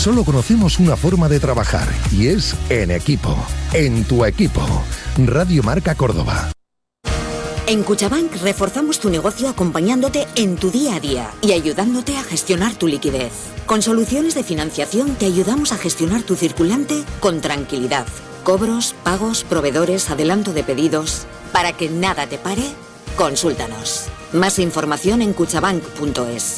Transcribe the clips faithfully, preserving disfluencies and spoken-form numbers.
Solo conocemos una forma de trabajar y es en equipo. En tu equipo. Radio Marca Córdoba. En Cuchabank reforzamos tu negocio acompañándote en tu día a día y ayudándote a gestionar tu liquidez. Con soluciones de financiación te ayudamos a gestionar tu circulante con tranquilidad. Cobros, pagos, proveedores, adelanto de pedidos. Para que nada te pare, consúltanos. Más información en cuchabank punto es.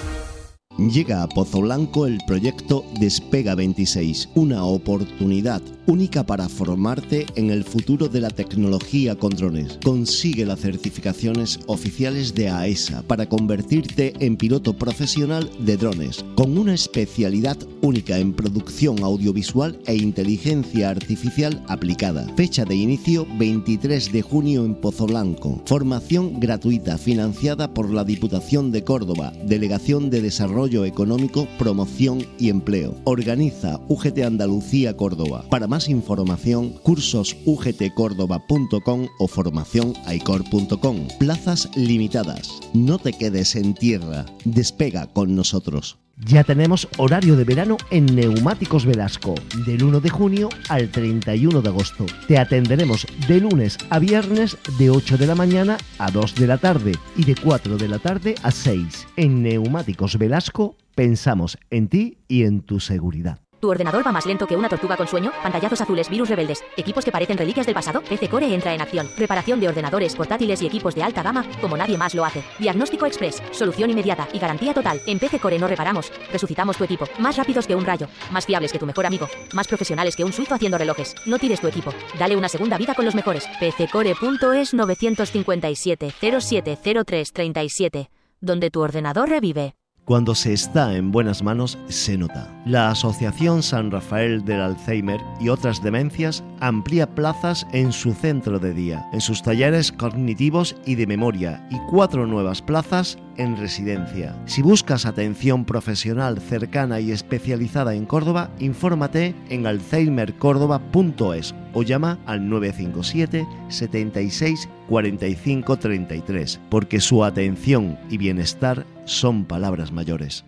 Llega a Pozo Blanco el proyecto Despega veintiséis, una oportunidad única para formarte en el futuro de la tecnología con drones. Consigue las certificaciones oficiales de AESA para convertirte en piloto profesional de drones, con una especialidad única en producción audiovisual e inteligencia artificial aplicada. Fecha de inicio veintitrés de junio en Pozo Blanco. Formación gratuita financiada por la Diputación de Córdoba, Delegación de Desarrollo Económico, Promoción y Empleo. Organiza U G T Andalucía Córdoba. Para más información, cursos u g t córdoba punto com o formación aicor punto com. Plazas limitadas. No te quedes en tierra. Despega con nosotros. Ya tenemos horario de verano en Neumáticos Velasco, del uno de junio al treinta y uno de agosto. Te atenderemos de lunes a viernes de ocho de la mañana a dos de la tarde y de cuatro de la tarde a seis. En Neumáticos Velasco pensamos en ti y en tu seguridad. ¿Tu ordenador va más lento que una tortuga con sueño? Pantallazos azules, virus rebeldes, equipos que parecen reliquias del pasado. P C Core entra en acción. Reparación de ordenadores, portátiles y equipos de alta gama como nadie más lo hace. Diagnóstico express, solución inmediata y garantía total. En P C Core no reparamos, resucitamos tu equipo. Más rápidos que un rayo, más fiables que tu mejor amigo, más profesionales que un suizo haciendo relojes. No tires tu equipo, dale una segunda vida con los mejores. p c core punto es nueve cinco siete, cero siete cero tres tres siete, donde tu ordenador revive. Cuando se está en buenas manos, se nota. La Asociación San Rafael del Alzheimer y otras demencias amplía plazas en su centro de día, en sus talleres cognitivos y de memoria, y cuatro nuevas plazas en residencia. Si buscas atención profesional cercana y especializada en Córdoba, infórmate en alzheimer córdoba punto es o llama al nueve cinco siete, setenta y seis, cuarenta y cinco, treinta y tres, porque su atención y bienestar son palabras mayores.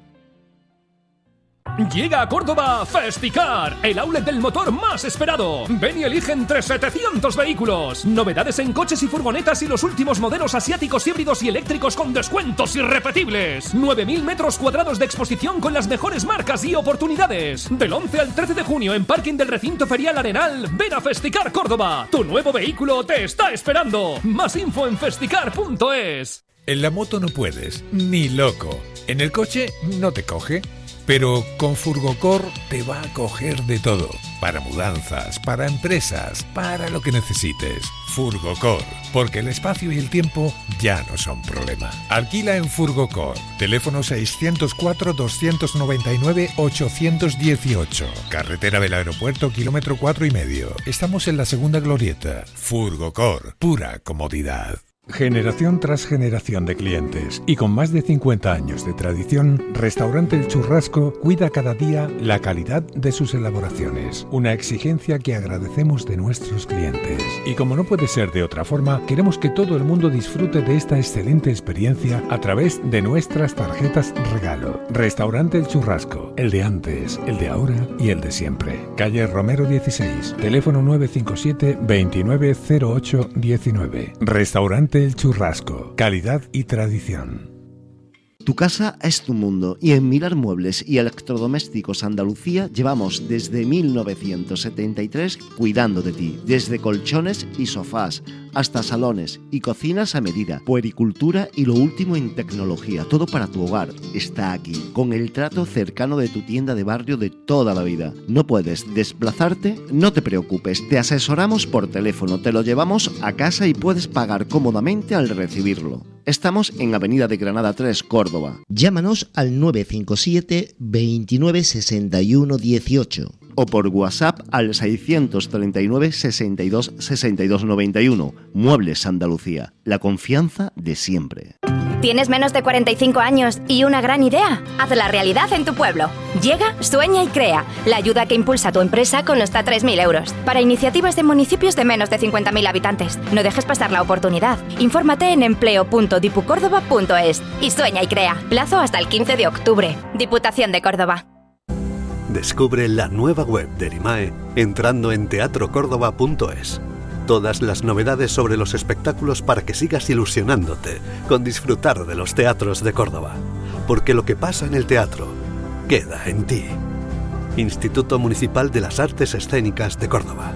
Llega a Córdoba Festicar, el outlet del motor más esperado. Ven y elige entre setecientos vehículos. Novedades en coches y furgonetas y los últimos modelos asiáticos, híbridos y eléctricos con descuentos irrepetibles. nueve mil metros cuadrados de exposición con las mejores marcas y oportunidades. Del once al trece de junio en parking del recinto ferial Arenal. Ven a Festicar Córdoba. Tu nuevo vehículo te está esperando. Más info en festicar punto es. En la moto no puedes, ni loco. En el coche no te coge. Pero con Furgocor te va a coger de todo. Para mudanzas, para empresas, para lo que necesites. Furgocor, porque el espacio y el tiempo ya no son problema. Alquila en Furgocor. Teléfono seiscientos cuatro, doscientos noventa y nueve, ochocientos dieciocho. Carretera del Aeropuerto, kilómetro cuatro y medio. Estamos en la segunda glorieta. Furgocor, pura comodidad. Generación tras generación de clientes y con más de cincuenta años de tradición, Restaurante El Churrasco cuida cada día la calidad de sus elaboraciones, una exigencia que agradecemos de nuestros clientes. Y como no puede ser de otra forma, queremos que todo el mundo disfrute de esta excelente experiencia a través de nuestras tarjetas regalo. Restaurante El Churrasco, el de antes, el de ahora y el de siempre. Calle Romero dieciséis, teléfono nueve cinco siete, veintinueve cero ocho diecinueve. Restaurante El Churrasco, calidad y tradición. Tu casa es tu mundo y en Mirar Muebles y Electrodomésticos Andalucía llevamos desde mil novecientos setenta y tres cuidando de ti, desde colchones y sofás hasta salones y cocinas a medida, puericultura y lo último en tecnología, todo para tu hogar está aquí, con el trato cercano de tu tienda de barrio de toda la vida. ¿No puedes desplazarte? No te preocupes, te asesoramos por teléfono, te lo llevamos a casa y puedes pagar cómodamente al recibirlo. Estamos en Avenida de Granada tres, Córdoba. Llámanos al nueve cinco siete, veintinueve sesenta y uno dieciocho. O por WhatsApp al seiscientos treinta y nueve, sesenta y dos, sesenta y dos noventa y uno. Muebles Andalucía, la confianza de siempre. ¿Tienes menos de cuarenta y cinco años y una gran idea? Hazla realidad en tu pueblo. Llega, sueña y crea. La ayuda que impulsa a tu empresa con hasta tres mil euros. Para iniciativas de municipios de menos de cincuenta mil habitantes. No dejes pasar la oportunidad. Infórmate en empleo punto dipu córdoba punto es y sueña y crea. Plazo hasta el quince de octubre. Diputación de Córdoba. Descubre la nueva web de Erimae entrando en teatro córdoba punto es. Todas las novedades sobre los espectáculos para que sigas ilusionándote con disfrutar de los teatros de Córdoba. Porque lo que pasa en el teatro queda en ti. Instituto Municipal de las Artes Escénicas de Córdoba.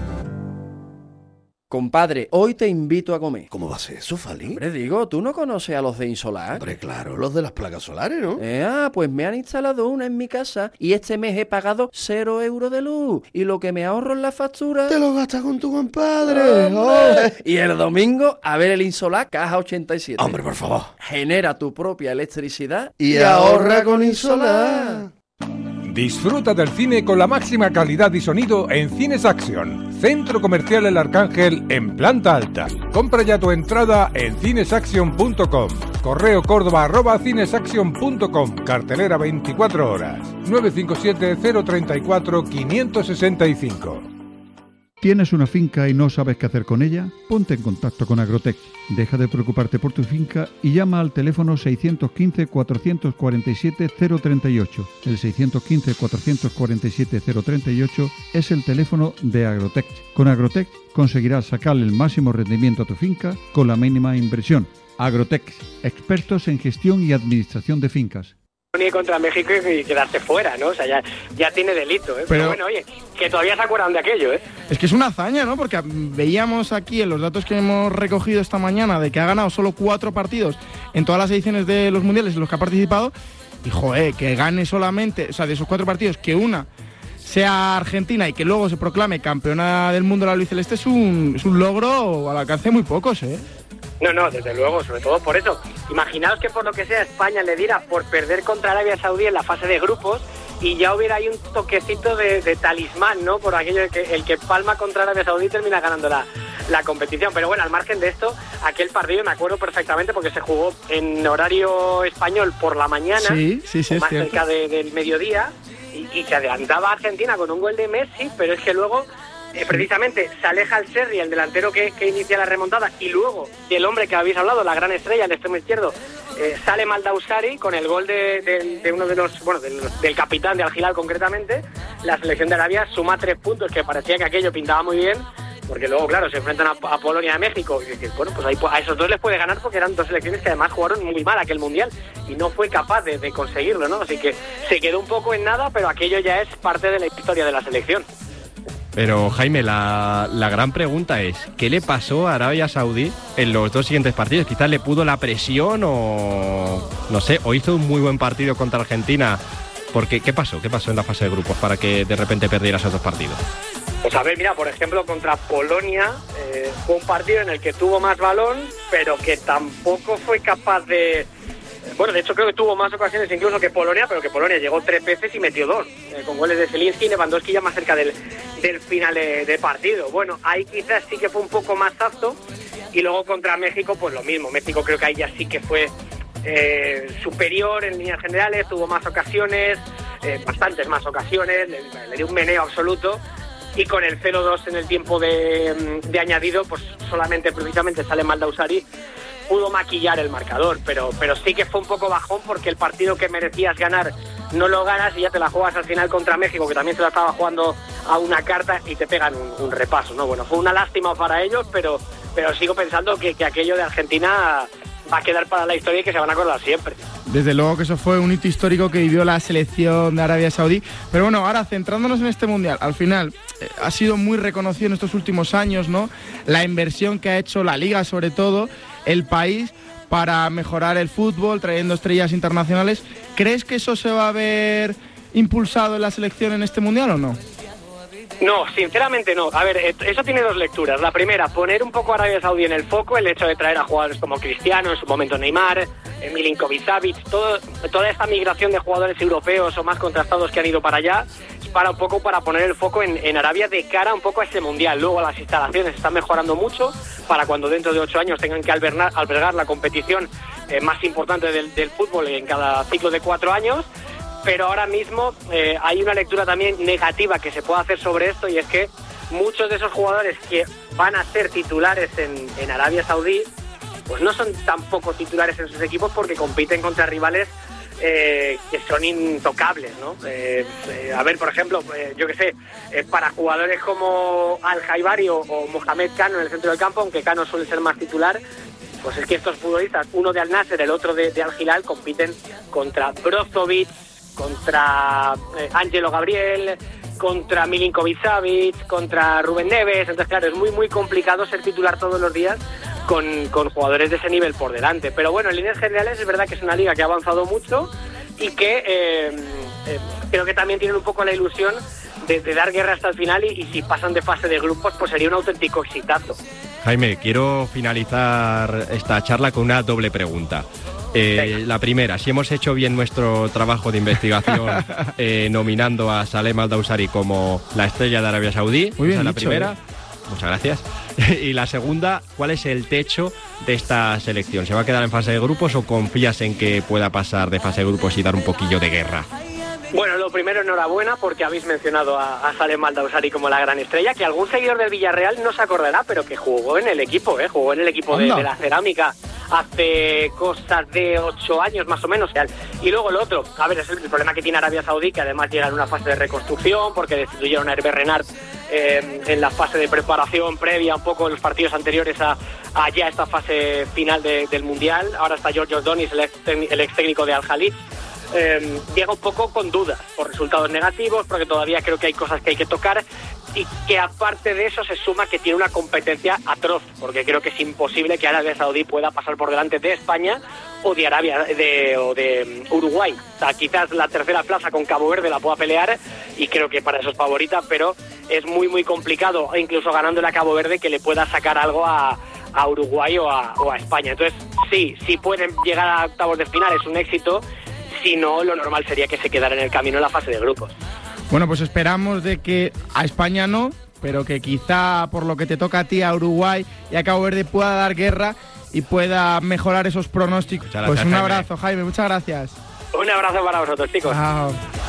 Compadre, hoy te invito a comer. ¿Cómo va a ser eso, Fali? Hombre, digo, ¿tú no conoces a los de Insolar? Hombre, claro, los de las placas solares, ¿no? Eh, ah, pues me han instalado una en mi casa y este mes he pagado cero euros de luz. Y lo que me ahorro en la factura... ¡Te lo gastas con tu compadre! ¡Hombre! Y el domingo, a ver el Insolar Caja ochenta y siete. ¡Hombre, por favor! Genera tu propia electricidad y, y ahorra con Insolar. Disfruta del cine con la máxima calidad y sonido en Cines Action, Centro Comercial El Arcángel en planta alta. Compra ya tu entrada en cinesaction punto com. Correo córdoba arroba cinesaction punto com. Cartelera veinticuatro horas. nueve cinco siete cero tres cuatro cinco seis cinco. ¿Tienes una finca y no sabes qué hacer con ella? Ponte en contacto con Agrotech. Deja de preocuparte por tu finca y llama al teléfono seiscientos quince, cuatrocientos cuarenta y siete, cero treinta y ocho. El seiscientos quince, cuatrocientos cuarenta y siete, cero treinta y ocho es el teléfono de Agrotech. Con Agrotech conseguirás sacarle el máximo rendimiento a tu finca con la mínima inversión. Agrotech, expertos en gestión y administración de fincas. Ni contra México y quedarse fuera, ¿no? O sea, ya, ya tiene delito, ¿eh? Pero, Pero bueno, oye, que todavía se acuerdan de aquello, ¿eh? Es que es una hazaña, ¿no? Porque veíamos aquí en los datos que hemos recogido esta mañana de que ha ganado solo cuatro partidos en todas las ediciones de los mundiales en los que ha participado. Y, joder, que gane solamente, o sea, de esos cuatro partidos, que una sea Argentina y que luego se proclame campeona del mundo de la albiceleste es un, es un logro al alcance de muy pocos, ¿eh? No, no, desde luego, sobre todo por eso. Imaginaos que por lo que sea España le diera por perder contra Arabia Saudí en la fase de grupos y ya hubiera ahí un toquecito de, de talismán, ¿no? Por aquello de que el que palma contra Arabia Saudí termina ganando la, la competición. Pero bueno, al margen de esto, aquel partido me acuerdo perfectamente porque se jugó en horario español por la mañana, sí, sí, sí, más es cierto. cerca de, del mediodía, y, y se adelantaba a Argentina con un gol de Messi, pero es que luego... Eh, precisamente se aleja el Serri, el delantero que, que inicia la remontada, y luego del hombre que habéis hablado, la gran estrella, el extremo izquierdo, eh, sale Maldausari con el gol de, de, de uno de los, bueno, del, del capitán de Al Hilal concretamente. La selección de Arabia suma tres puntos, que parecía que aquello pintaba muy bien, porque luego, claro, se enfrentan a, a Polonia y a México, y dices, bueno, pues ahí, a esos dos les puede ganar porque eran dos selecciones que además jugaron muy mal aquel mundial y no fue capaz de, de conseguirlo, ¿no? Así que se quedó un poco en nada, pero aquello ya es parte de la historia de la selección. Pero Jaime, la, la gran pregunta es, ¿qué le pasó a Arabia Saudí en los dos siguientes partidos? Quizás le pudo la presión o, no sé, o hizo un muy buen partido contra Argentina. Porque, ¿qué pasó? ¿Qué pasó en la fase de grupos para que de repente perdiera esos dos partidos? Pues a ver, mira, por ejemplo, contra Polonia eh, fue un partido en el que tuvo más balón, pero que tampoco fue capaz de... Bueno, de hecho creo que tuvo más ocasiones incluso que Polonia, pero que Polonia llegó tres veces y metió dos, eh, con goles de Zielinski y Lewandowski ya más cerca del, del final de, de partido. Bueno, ahí quizás sí que fue un poco más apto, y luego contra México pues lo mismo. México creo que ahí ya sí que fue eh, superior en líneas generales, tuvo más ocasiones, eh, bastantes más ocasiones, le, le dio un meneo absoluto, y con el cero dos en el tiempo de, de añadido, pues solamente precisamente sale Maldausari, pudo maquillar el marcador, pero, pero sí que fue un poco bajón porque el partido que merecías ganar no lo ganas y ya te la juegas al final contra México, que también se la estaba jugando a una carta, y te pegan un, un repaso, ¿no? Bueno, fue una lástima para ellos, pero, pero sigo pensando que, que aquello de Argentina va a quedar para la historia y que se van a acordar siempre. Desde luego que eso fue un hito histórico que vivió la selección de Arabia Saudí. Pero bueno, ahora centrándonos en este mundial, al final eh, ha sido muy reconocido en estos últimos años, ¿no? La inversión que ha hecho la Liga, sobre todo el país, para mejorar el fútbol, trayendo estrellas internacionales. ¿Crees que eso se va a ver impulsado en la selección en este mundial o no? No, sinceramente no. A ver, eso tiene dos lecturas. La primera, poner un poco a Arabia Saudí en el foco, el hecho de traer a jugadores como Cristiano, en su momento Neymar, Milinkovic-Savic, todo, toda esta migración de jugadores europeos o más contrastados que han ido para allá, es para un poco para poner el foco en, en Arabia de cara un poco a ese mundial. Luego las instalaciones están mejorando mucho para cuando dentro de ocho años tengan que albergar, albergar la competición eh, más importante del, del fútbol en cada ciclo de cuatro años. Pero ahora mismo eh, hay una lectura también negativa que se puede hacer sobre esto, y es que muchos de esos jugadores que van a ser titulares en, en Arabia Saudí, pues no son tampoco titulares en sus equipos porque compiten contra rivales eh, que son intocables, ¿no? Eh, eh, a ver, por ejemplo, eh, yo qué sé, eh, para jugadores como Al-Jaibari o, o Mohamed Kano en el centro del campo, aunque Kano suele ser más titular, pues es que estos futbolistas, uno de Al-Nassr, el otro de, de Al-Hilal, compiten contra Brozovic, contra eh, Ángelo Gabriel, contra Milinkovic-Savic, contra Rubén Neves. Entonces, claro, es muy muy complicado ser titular todos los días con, con jugadores de ese nivel por delante. Pero bueno, en líneas generales es verdad que es una liga que ha avanzado mucho y que eh, eh, creo que también tienen un poco la ilusión de, de dar guerra hasta el final y, y si pasan de fase de grupos, pues sería un auténtico exitazo. Jaime, quiero finalizar esta charla con una doble pregunta. Eh, la primera, si hemos hecho bien nuestro trabajo de investigación eh, nominando a Salem Al-Dawsari como la estrella de Arabia Saudí. Muy bien Esa es la dicho, primera. ¿eh? Muchas gracias. Y la segunda, ¿cuál es el techo de esta selección? ¿Se va a quedar en fase de grupos o confías en que pueda pasar de fase de grupos y dar un poquillo de guerra? Bueno, lo primero, enhorabuena porque habéis mencionado a, a Salem Al-Dawsari como la gran estrella, que algún seguidor del Villarreal no se acordará, pero que jugó en el equipo, ¿eh? Jugó en el equipo de, de la Cerámica hace cosas de ocho años más o menos. Y luego lo otro, a ver, es el problema que tiene Arabia Saudí, que además llega en una fase de reconstrucción porque destituyeron a Hervé Renard eh, en la fase de preparación previa, un poco en los partidos anteriores a, a ya esta fase final de, del Mundial. Ahora está Giorgio Donis, el ex, el ex técnico de Al-Jali. Eh, llega un poco con dudas por resultados negativos, porque todavía creo que hay cosas que hay que tocar y que aparte de eso se suma que tiene una competencia atroz, porque creo que es imposible que Arabia Saudí pueda pasar por delante de España o de Arabia de, o de Uruguay. O sea, quizás la tercera plaza con Cabo Verde la pueda pelear y creo que para eso es favorita, pero es muy muy complicado, incluso ganándole a Cabo Verde, que le pueda sacar algo a, a Uruguay o a, o a España. Entonces sí, si pueden llegar a octavos de final es un éxito. Si no, lo normal sería que se quedara en el camino en la fase de grupos. Bueno, pues esperamos de que a España no, pero que quizá por lo que te toca a ti, a Uruguay y a Cabo Verde pueda dar guerra y pueda mejorar esos pronósticos. Gracias, pues un Jaime. abrazo, Jaime, muchas gracias. Un abrazo para vosotros, chicos. Chao.